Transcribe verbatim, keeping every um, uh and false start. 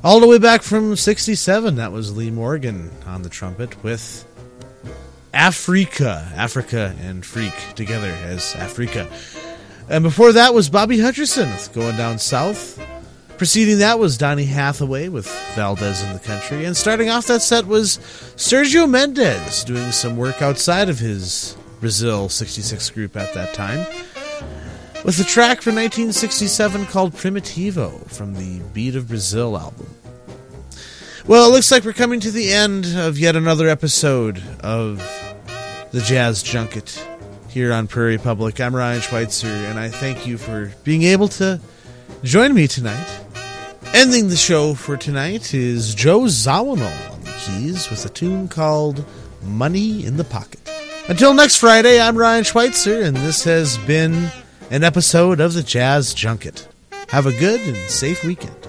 All the way back from sixty-seven, that was Lee Morgan on the trumpet with Africa. Africa and Freak together as Africa. And before that was Bobby Hutcherson with Going Down South. Preceding that was Donny Hathaway with Valdez in the Country. And starting off that set was Sergio Mendes doing some work outside of his Brazil sixty-six group at that time, with a track from nineteen sixty-seven called Primitivo from the Beat of Brazil album. Well, it looks like we're coming to the end of yet another episode of the Jazz Junket here on Prairie Public. I'm Ryan Schweitzer, and I thank you for being able to join me tonight. Ending the show for tonight is Joe Zawinul on the keys with a tune called Money in the Pocket. Until next Friday, I'm Ryan Schweitzer, and this has been an episode of the Jazz Junket. Have a good and safe weekend.